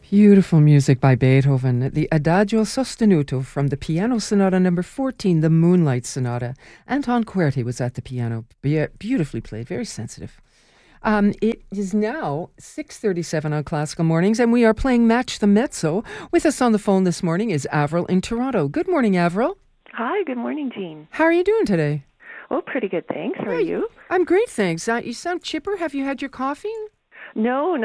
Beautiful music by Beethoven, the Adagio Sostenuto from the Piano Sonata number 14, the Moonlight Sonata. Anton Querti was at the piano. Beautifully played, very sensitive. It is now 6:37 on Classical Mornings, and we are playing Match the Mezzo. With us on the phone this morning is Avril in Toronto. Good morning, Avril. Hi, good morning, Jean. How are you doing today? Oh, pretty good, thanks. How are you? I'm great, thanks. You sound chipper. Have you had your coffee? No,